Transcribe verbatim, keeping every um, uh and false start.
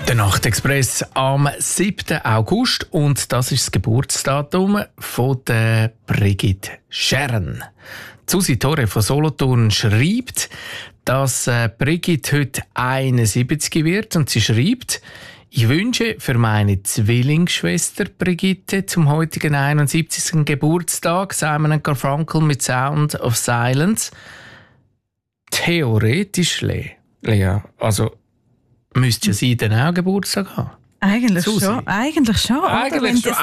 Der Nachtexpress am siebten August und das ist das Geburtsdatum von der Brigitte Scheren. Susi Torre von Solothurn schreibt, dass äh, Brigitte heute einundsiebzig wird und sie schreibt: Ich wünsche für meine Zwillingsschwester Brigitte zum heutigen einundsiebzigsten Geburtstag Simon and Garfunkel mit Sound of Silence. Theoretisch, Le- Lea, also müsste ja sie dann auch Geburtstag haben. Eigentlich Susi. schon. Eigentlich schon. Eigentlich oder? Wenn schon.